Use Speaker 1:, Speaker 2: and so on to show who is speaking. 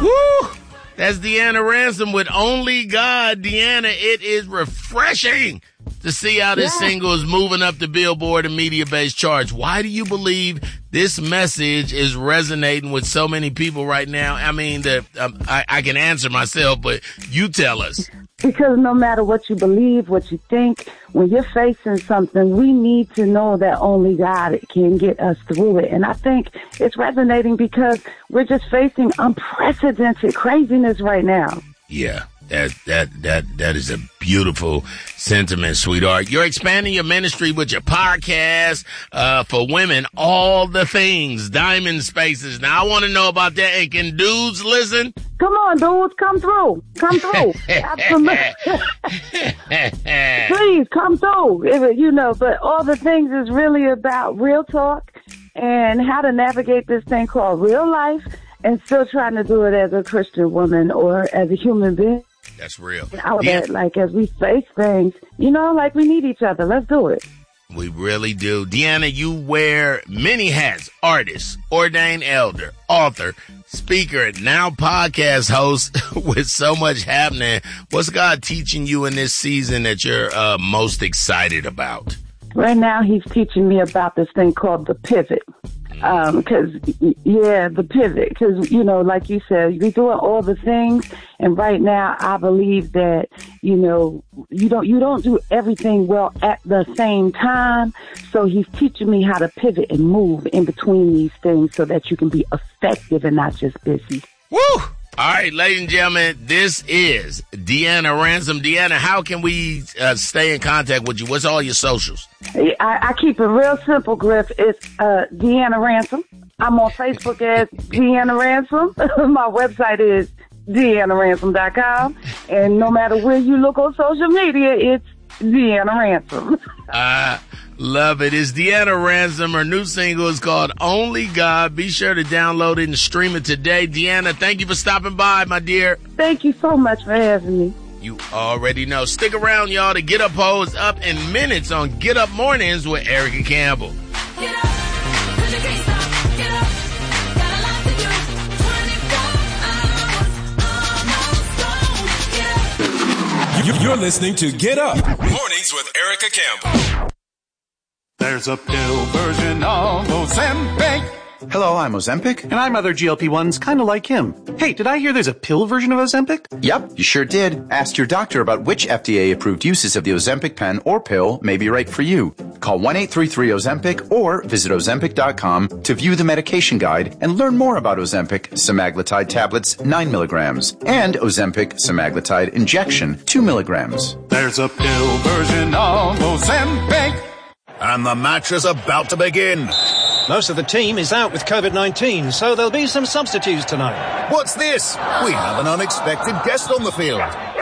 Speaker 1: Woo! That's Deanna Ransom with Only God. Deanna, it is refreshing to see how this single is moving up the Billboard and media-based charts. Why do you believe this message is resonating with so many people right now? I mean, I can answer myself, but you tell us.
Speaker 2: Because no matter what you believe, what you think, when you're facing something, we need to know that only God can get us through it. And I think it's resonating because we're just facing unprecedented craziness right now.
Speaker 1: Yeah. That is a beautiful sentiment, sweetheart. You're expanding your ministry with your podcast for women, all the things, Diamond Spaces. Now, I want to know about that. And can dudes listen?
Speaker 2: Come on, dudes, come through. Come through. Absolutely. Please, come through. You know, but all the things is really about real talk and how to navigate this thing called real life and still trying to do it as a Christian woman or as a human being.
Speaker 1: That's real.
Speaker 2: Like, as we face things, you know, like we need each other. Let's do it.
Speaker 1: We really do. Deanna, you wear many hats. Artist, ordained elder, author, speaker, now podcast host with so much happening. What's God teaching you in this season that you're most excited about?
Speaker 2: Right now, he's teaching me about this thing called the pivot. The pivot. Because, you know, like you said, you're doing all the things. And right now, I believe that, you know, you don't do everything well at the same time. So he's teaching me how to pivot and move in between these things so that you can be effective and not just busy.
Speaker 1: Woo! All right, ladies and gentlemen, this is Deanna Ransom. Deanna, how can we stay in contact with you? What's all your socials?
Speaker 2: I keep it real simple, Griff. It's Deanna Ransom. I'm on Facebook as Deanna Ransom. My website is DeannaRansom.com. And no matter where you look on social media, it's Deanna Ransom.
Speaker 1: Love it. It's Deanna Ransom. Her new single is called Only God. Be sure to download it and stream it today. Deanna, thank you for stopping by, my dear.
Speaker 2: Thank you so much for having me.
Speaker 1: You already know. Stick around, y'all. The Get Up Ho is up in minutes on Get Up Mornings with Erica Campbell.
Speaker 3: Get up, 'cause you can't stop. Get up, got a lot to do. 24 hours, almost gone. Get up.
Speaker 4: You're listening to Get Up Mornings with Erica Campbell.
Speaker 5: There's a pill version of Ozempic.
Speaker 6: Hello, I'm Ozempic.
Speaker 7: And I'm other GLP-1s kind of like him. Hey, did I hear there's a pill version of Ozempic?
Speaker 6: Yep, you sure did. Ask your doctor about which FDA-approved uses of the Ozempic pen or pill may be right for you. Call 1-833-OZEMPIC or visit Ozempic.com to view the medication guide and learn more about Ozempic semaglutide tablets 9 milligrams and Ozempic semaglutide injection 2 milligrams.
Speaker 5: There's a pill version of Ozempic.
Speaker 8: And the match is about to begin.
Speaker 9: Most of the team is out with COVID-19, so there'll be some substitutes tonight.
Speaker 8: What's this? We have an unexpected guest on the field.